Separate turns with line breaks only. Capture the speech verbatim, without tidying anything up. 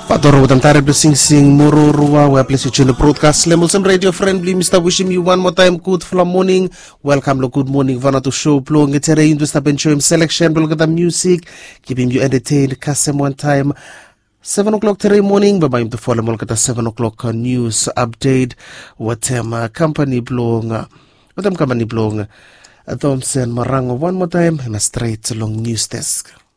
Padoro with Antare Blessing Sing Mururua, we're placed in the broadcast Lemulsem Radio Friendly. Mister Wishing you one more time good for morning. Welcome to Good Morning Vana to show blowing a terrain to stop and show him selection, look at the music, keeping you entertained, Kasem one time. Seven o'clock today morning, but I'm to follow look at the seven o'clock news update. What um uh, company blowing uh, what um company blowing uh, Thompson Marango one more time and a straight along news desk.